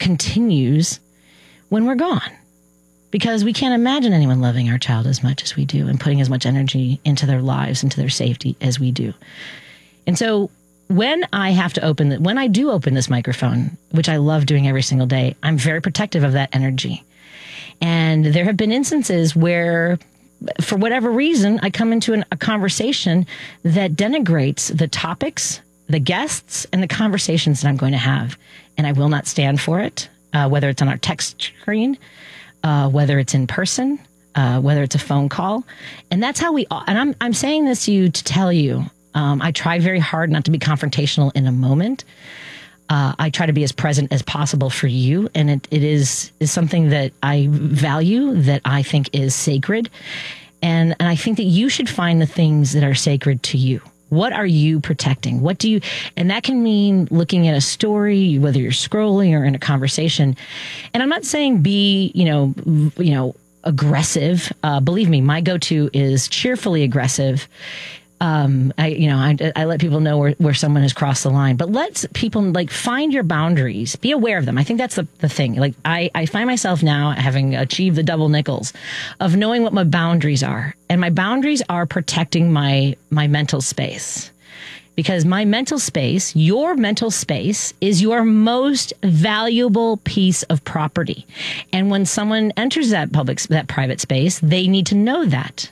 continues when we're gone. Because we can't imagine anyone loving our child as much as we do and putting as much energy into their lives, into their safety as we do. And so when I do open this microphone, which I love doing every single day, I'm very protective of that energy. And there have been instances where, for whatever reason, I come into a conversation that denigrates the topics, the guests, and the conversations that I'm going to have. And I will not stand for it, whether it's on our text screen, whether it's in person, whether it's a phone call. And that's how and I'm saying this to you to tell you, I try very hard not to be confrontational in a moment. I try to be as present as possible for you. And it is something that I value, that I think is sacred. And I think that you should find the things that are sacred to you. What are you protecting? And that can mean looking at a story, whether you're scrolling or in a conversation. And I'm not saying be, aggressive. Believe me, my go-to is cheerfully aggressive. I let people know where someone has crossed the line, but let people find your boundaries, be aware of them. I think that's the thing. I find myself now having achieved the double nickels of knowing what my boundaries are. And my boundaries are protecting my mental space, because my mental space, your mental space, is your most valuable piece of property. And when someone enters that private space, they need to know that.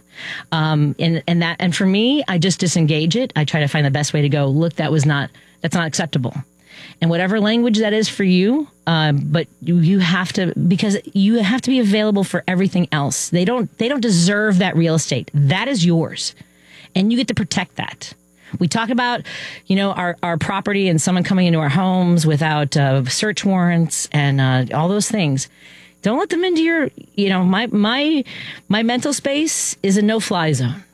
And for me, I just disengage it. I try to find the best way to go, look, that's not acceptable. And whatever language that is for you, but you have to, because you have to be available for everything else. They don't deserve that real estate. That is yours. And you get to protect that. We talk about, our property and someone coming into our homes without search warrants and all those things. Don't let them into your, my mental space is a no-fly zone.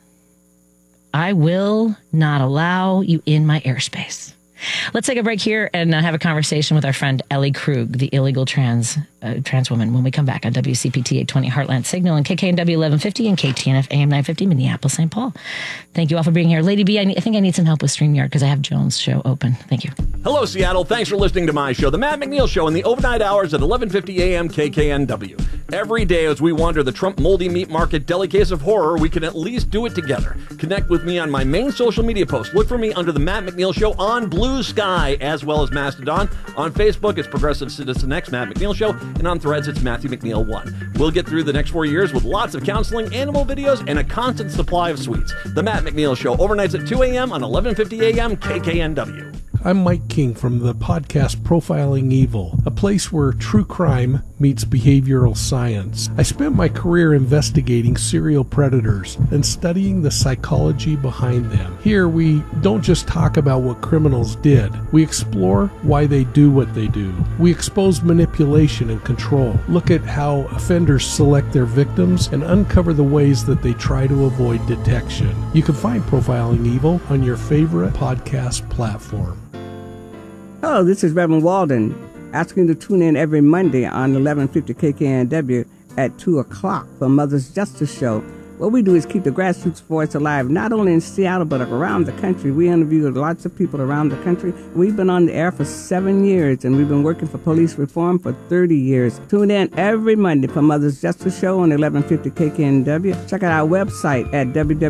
I will not allow you in my airspace. Let's take a break here and have a conversation with our friend Ellie Krug, the illegal trans woman, when we come back on WCPT 820 Heartland Signal and KKNW 1150 and KTNF AM 950 Minneapolis, St. Paul. Thank you all for being here. Lady B, I think I need some help with StreamYard because I have Jones' show open. Thank you. Hello, Seattle. Thanks for listening to my show, The Matt McNeil Show, in the overnight hours at 1150 AM KKNW. Every day as we wander the Trump moldy meat market deli case of horror, we can at least do it together. Connect with me on my main social media post. Look for me under The Matt McNeil Show on Blue Sky, as well as Mastodon. On Facebook, it's Progressive Citizen X, Matt McNeil Show, and on Threads, it's Matthew McNeil 1. We'll get through the next 4 years with lots of counseling, animal videos, and a constant supply of sweets. The Matt McNeil Show, overnights at 2 a.m. on 1150 a.m. KKNW. I'm Mike King from the podcast Profiling Evil, a place where true crime meets behavioral science. I spent my career investigating serial predators and studying the psychology behind them. Here, we don't just talk about what criminals did. We explore why they do what they do. We expose manipulation and control, look at how offenders select their victims, and uncover the ways that they try to avoid detection. You can find Profiling Evil on your favorite podcast platform. Hello, this is Reverend Walden, asking you to tune in every Monday on 1150 KKNW at 2 o'clock for Mother's Justice Show. What we do is keep the grassroots voice alive, not only in Seattle, but around the country. We interview lots of people around the country. We've been on the air for 7 years, and we've been working for police reform for 30 years. Tune in every Monday for Mother's Justice Show on 1150 KKNW. Check out our website at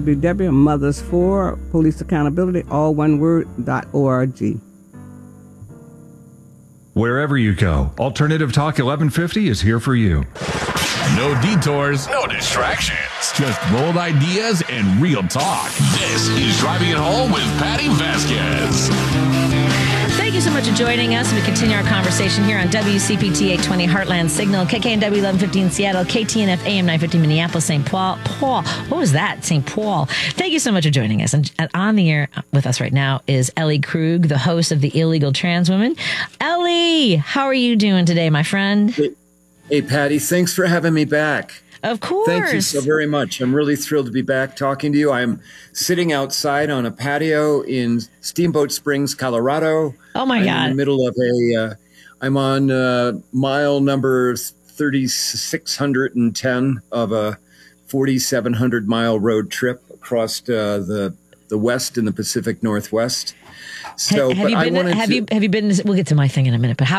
www.mothers4policeaccountability, all one word, .org. Wherever you go, Alternative Talk 1150 is here for you. No detours, no distractions, just bold ideas and real talk. This is Driving It Home with Patty Vasquez. Thank you so much for joining us. We continue our conversation here on WCPT 820 Heartland Signal, KKNW 1150 in Seattle, KTNF AM 950 Minneapolis, St. Paul. What was that? St. Paul. Thank you so much for joining us. And on the air with us right now is Ellie Krug, the host of The Illegal Trans Woman. Ellie, how are you doing today, my friend? Hey, Patty, thanks for having me back. Of course. Thank you so very much. I'm really thrilled to be back talking to you. I'm sitting outside on a patio in Steamboat Springs, Colorado. Oh, my God. I'm in the middle of I'm on mile number 3610 of a 4,700-mile road trip across the West and the Pacific Northwest. So, have you been? We'll get to my thing in a minute. But